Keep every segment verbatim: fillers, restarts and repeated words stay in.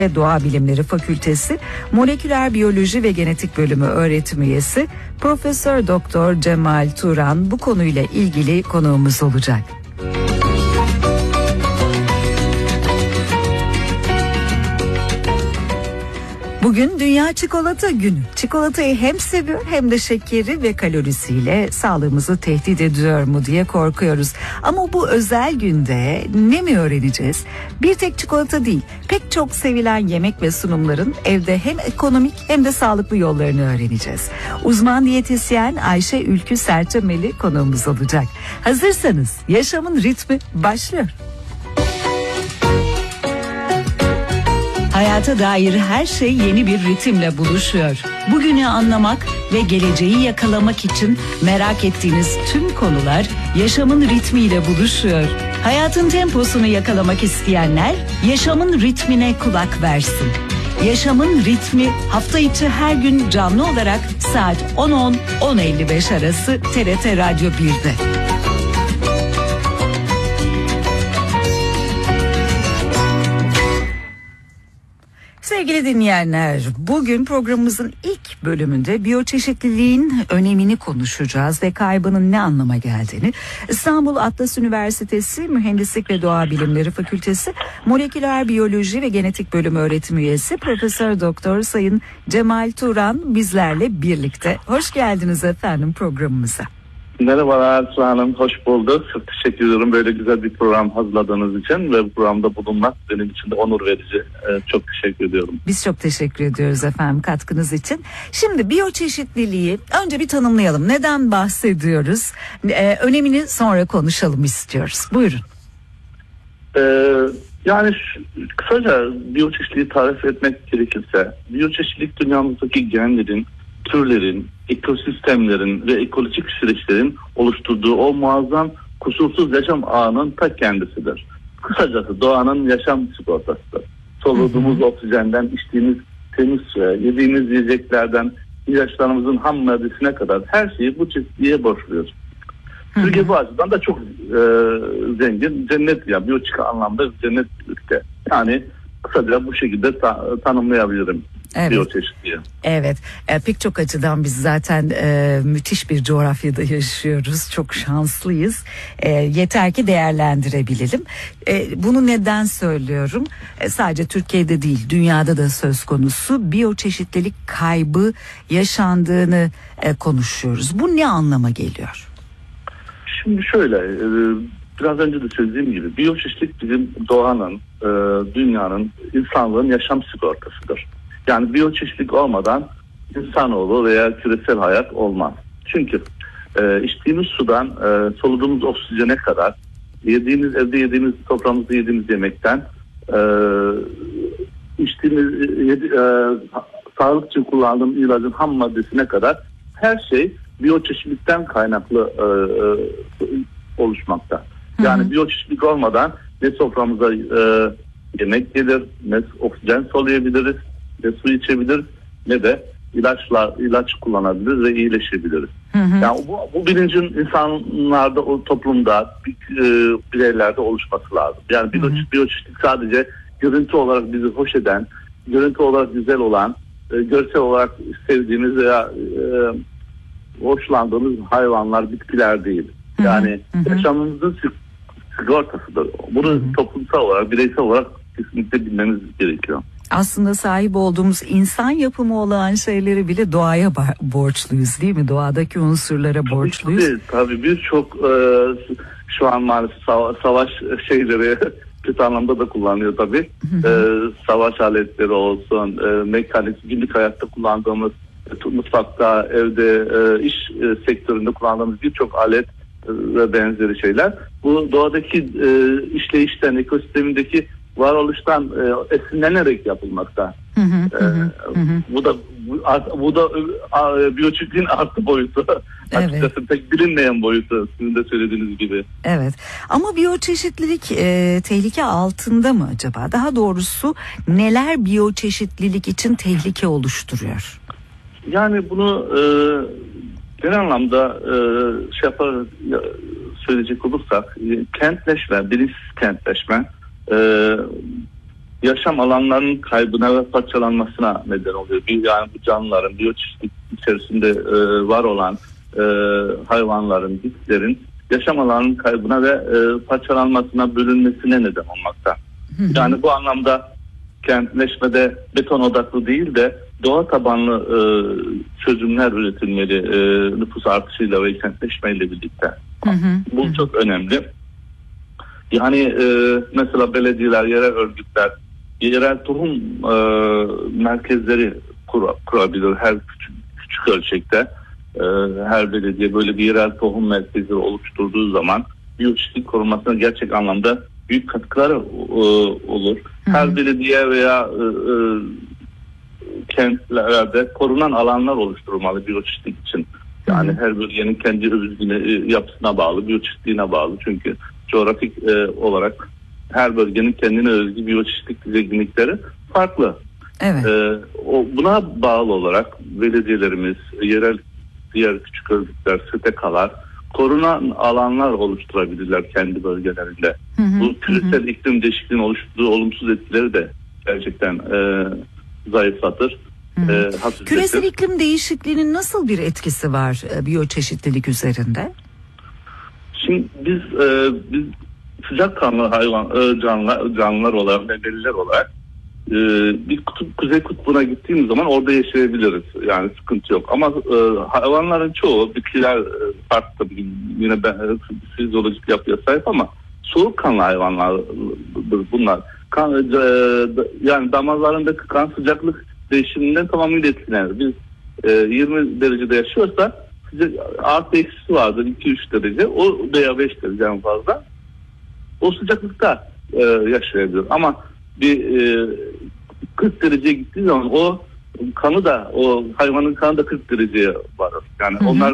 ve Doğa Bilimleri Fakültesi Moleküler Biyoloji ve Genetik Bölümü öğretim üyesi Profesör Doktor Cemal Turan bu konuyla ilgili konuğumuz olacak. Bugün Dünya Çikolata Günü. Çikolatayı hem seviyor hem de şekeri ve kalorisiyle sağlığımızı tehdit ediyor mu diye korkuyoruz. Ama bu özel günde ne mi öğreneceğiz? Bir tek çikolata değil, pek çok sevilen yemek ve sunumların evde hem ekonomik hem de sağlıklı yollarını öğreneceğiz. Uzman diyetisyen Ayşe Ülkü Serçemeli konuğumuz olacak. Hazırsanız yaşamın ritmi başlıyor. Hayata dair her şey yeni bir ritimle buluşuyor. Bugünü anlamak ve geleceği yakalamak için merak ettiğiniz tüm konular yaşamın ritmiyle buluşuyor. Hayatın temposunu yakalamak isteyenler yaşamın ritmine kulak versin. Yaşamın ritmi hafta içi her gün canlı olarak saat on on on elli beş arası T R T Radyo bir'de. Sevgili dinleyenler, bugün programımızın ilk bölümünde biyoçeşitliliğin önemini konuşacağız ve kaybının ne anlama geldiğini. İstanbul Atlas Üniversitesi Mühendislik ve Doğa Bilimleri Fakültesi Moleküler Biyoloji ve Genetik Bölümü öğretim üyesi Profesör Doktor Sayın Cemal Turan bizlerle birlikte. Hoş geldiniz efendim programımıza. Merhabalar Aslı Hanım, hoş bulduk. Çok teşekkür ediyorum böyle güzel bir program hazırladığınız için ve bu programda bulunmak benim için de onur verici. Ee, çok teşekkür ediyorum. Biz çok teşekkür ediyoruz efendim katkınız için. Şimdi biyoçeşitliliği önce bir tanımlayalım. Neden bahsediyoruz? Ee, önemini sonra konuşalım istiyoruz. Buyurun. Ee, yani şu, kısaca biyoçeşitliliği tarif etmek gerekirse, biyoçeşitlilik dünyamızdaki genlerin, türlerin, ekosistemlerin ve ekolojik süreçlerin oluşturduğu o muazzam kusursuz yaşam ağının ta kendisidir. Kısacası doğanın yaşam sigortasıdır. Soluduğumuz oksijenden, içtiğimiz temiz suya, yediğimiz yiyeceklerden, ilaçlarımızın ham maddesine kadar her şeyi bu çeşitliliğe borçluyuz. Türkiye bu açıdan da çok e, zengin, cennet ya, biyolojik anlamda cennet ülke. Yani kısaca bu şekilde ta- tanımlayabilirim. Evet. Evet. E, pek çok açıdan biz zaten e, müthiş bir coğrafyada yaşıyoruz. Çok şanslıyız. E, yeter ki değerlendirebilelim. E, bunu neden söylüyorum? E, sadece Türkiye'de değil, dünyada da söz konusu biyoçeşitlilik kaybı yaşandığını e, konuşuyoruz. Bu ne anlama geliyor? Şimdi şöyle, e, biraz önce de söylediğim gibi biyoçeşitlilik bizim doğanın, e, dünyanın, insanlığın yaşam sigortasıdır. Yani biyoçeşitlilik olmadan insanoğlu veya küresel hayat olmaz. Çünkü e, içtiğimiz sudan e, soluduğumuz oksijene kadar, yediğimiz evde yediğimiz toprağımızda yediğimiz yemekten e, içtiğimiz yedi, e, sağlık için kullandığımız ilacın ham maddesine kadar her şey biyoçeşitlilikten kaynaklı e, e, oluşmakta. Yani hı hı. biyoçeşitlilik olmadan ne soframıza e, yemek gelir, ne oksijen soluyabiliriz, ne su içebilir ne de ilaçlar ilaç kullanabiliriz ve iyileşebiliriz. Hı hı. Yani bu, bu bilincin insanlarda, o toplumda, e, bireylerde oluşması lazım. Yani biyoçeşitlik sadece görüntü olarak bizi hoş eden, görüntü olarak güzel olan, e, görsel olarak sevdiğimiz veya e, hoşlandığımız hayvanlar, bitkiler değil. Hı hı. Yani hı hı. yaşamımızın sigortasıdır. Bunu hı hı. toplumsal olarak, bireysel olarak kesinlikle bilmemiz gerekiyor. Aslında sahip olduğumuz insan yapımı olan şeyleri bile doğaya borçluyuz değil mi? Doğadaki unsurlara borçluyuz. Tabii tabii birçok e, şu an maalesef savaş şeyleri kötü anlamda da kullanıyor tabii. e, savaş aletleri olsun, e, mekanik, günlük hayatta kullandığımız, e, mutfakta, evde, e, iş e, sektöründe kullandığımız birçok alet e, ve benzeri şeyler. Bu doğadaki e, işleyişten, ekosistemindeki varoluştan e, esinlenerek yapılmakta. Hı hı, e, hı hı. Bu da bu, bu da e, biyoçeşitliliğin artı boyutu. Evet. Açıkçası pek bilinmeyen boyutu, sizin de söylediğiniz gibi. Evet. Ama biyoçeşitlilik e, tehlike altında mı acaba? Daha doğrusu neler biyoçeşitlilik için tehlike oluşturuyor? Yani bunu e, genel anlamda e, şey yapar, söyleyecek olursak, e, kentleşme, bilinçsiz kentleşme, Ee, yaşam alanlarının kaybına ve parçalanmasına neden oluyor. Bir, yani bu canlıların, biyoçeşitlik içerisinde e, var olan e, hayvanların, bitkilerin yaşam alanının kaybına ve e, parçalanmasına, bölünmesine neden olmakta. Hı hı. Yani bu anlamda kentleşmede beton odaklı değil de doğa tabanlı e, çözümler üretilmeli e, nüfus artışıyla ve kentleşmeyle birlikte. Hı hı. Bu hı. çok önemli. Yani e, mesela belediyeler, yerel örgütler, yerel tohum e, merkezleri kur, kurabilir her küçük, küçük ölçekte. E, her belediye böyle bir yerel tohum merkezi oluşturduğu zaman biyoçeşitlik korunmasına gerçek anlamda büyük katkıları e, olur. Hı hı. Her belediye veya e, e, kentlerde korunan alanlar oluşturulmalı biyoçeşitlik için. Yani hı hı. her bölgenin kendi özgüne, e, yapısına bağlı, biyoçeşitliğine bağlı. Çünkü coğrafik e, olarak her bölgenin kendine özgü biyoçeşitlik zenginlikleri farklı. Evet. E, o, buna bağlı olarak belediyelerimiz, yerel diğer küçük örgütler, S T K'lar korunan alanlar oluşturabilirler kendi bölgelerinde. Hı hı, Bu küresel hı. iklim değişikliğinin oluşturduğu olumsuz etkileri de gerçekten e, zayıflatır. E, küresel iklim değişikliğinin nasıl bir etkisi var e, biyoçeşitlilik üzerinde? Şimdi biz e, biz sıcakkanlı hayvan e, canlılar, canlılar olarak, memeliler olarak e, bir kutup, kuzey kutbuna gittiğimiz zaman orada yaşayabiliriz. Yani sıkıntı yok. Ama e, hayvanların çoğu, bitkiler e, farklı tabii yine ben, fizyolojik yapıya sahip ama soğukkanlı hayvanlar bunlar. Kan, e, yani damarlarındaki kan sıcaklık değişiminden tamamıyla etkilenir. Biz e, yirmi derecede yaşıyorsa artı eksisi vardır iki üç derece o veya beş derece en fazla o sıcaklıkta e, yaşayabilir ama bir e, kırk dereceye gittiği zaman o kanı da o hayvanın kanı da kırk dereceye varır. Yani hı hı. onlar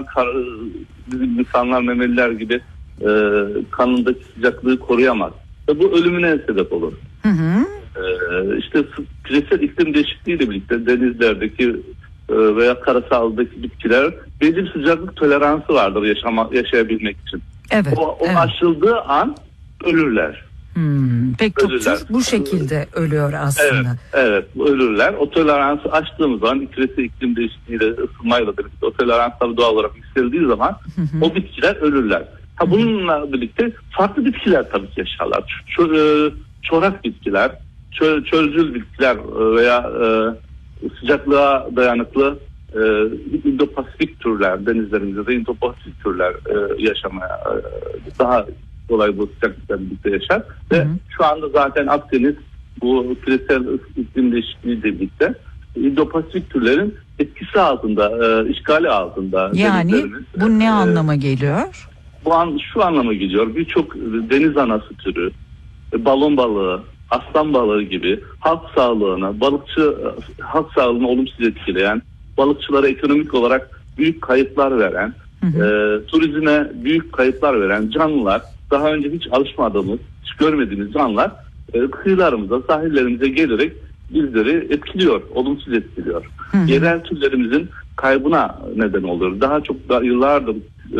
bizim insanlar memeliler gibi e, kanındaki sıcaklığı koruyamaz ve bu ölümüne sebep olur. Hı hı. E, işte küresel iklim değişikliğiyle birlikte denizlerdeki veya karasaldaki bitkiler belli bir sıcaklık toleransı vardır yaşama, yaşayabilmek için. Evet, o o evet. aşıldığı an ölürler. Hmm, pek çok tür bu şekilde ölüyor aslında. Evet, evet ölürler. O toleransı aştığımız zaman küresel iklim değişikliğiyle ısınmayla birlikte o toleranslar doğal olarak yükseldiği zaman hı hı. o bitkiler ölürler. Ha bununla hı hı. birlikte farklı bitkiler tabii ki yaşarlar. Ço- çorak bitkiler, çöl, çölcül bitkiler veya e, sıcaklığa dayanıklı e, Indo-Pasifik türler, denizlerimizde de Indo-Pasifik türler e, yaşamaya e, daha kolay bu sıcaklıkla birlikte yaşar. Hı hı. Ve şu anda zaten Akdeniz bu küresel iklim değişikliğiyle birlikte Indo-Pasifik türlerin etkisi altında, e, işgali altında. Yani bu ne e, anlama geliyor? Bu an şu anlama geliyor. Birçok deniz anası türü, e, balon balığı, aslan balığı gibi halk sağlığına, balıkçı halk sağlığını olumsuz etkileyen, balıkçılara ekonomik olarak büyük kayıplar veren, hı hı. E, turizme büyük kayıplar veren canlılar, daha önce hiç alışmadığımız, hiç görmediğimiz canlılar e, kıyılarımıza, sahillerimize gelerek bizleri etkiliyor, olumsuz etkiliyor. Hı hı. Yerel türlerimizin kaybına neden oluyor. Daha çok da yıllardır e,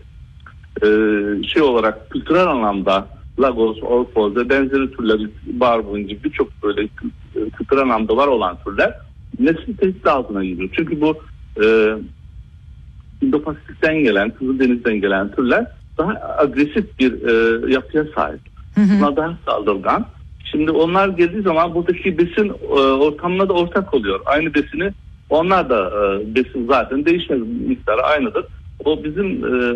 e, şey olarak kültürel anlamda Lagos, Orpoz ve benzeri türler, barbun gibi birçok böyle kültürel anlamda var olan türler nesil tehdit altına giriyor. Çünkü bu e, Indo-Pasifik'ten gelen, Kızıldeniz'den gelen türler daha agresif bir e, yapıya sahip. Hı hı. Bunlar daha saldırgan. Şimdi onlar geldiği zaman buradaki besin e, ortamına da ortak oluyor. Aynı besini onlar da e, besin zaten değişmez, miktarı aynıdır. O bizim e,